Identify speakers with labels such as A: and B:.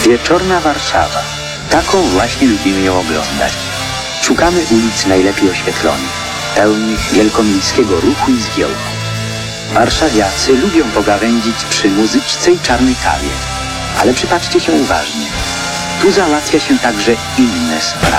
A: Wieczorna Warszawa. Taką właśnie lubimy ją oglądać. Szukamy ulic najlepiej oświetlonych, pełnych wielkomiejskiego ruchu i zgiełku. Warszawiacy lubią pogawędzić przy muzyczce i czarnej kawie. Ale przypatrzcie się uważnie. Tu załatwia się także inne sprawy.